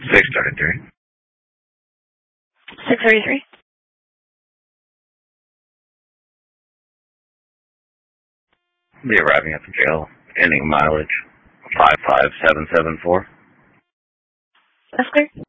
633. 633. Be arriving at the jail, ending mileage 55774. That's clear.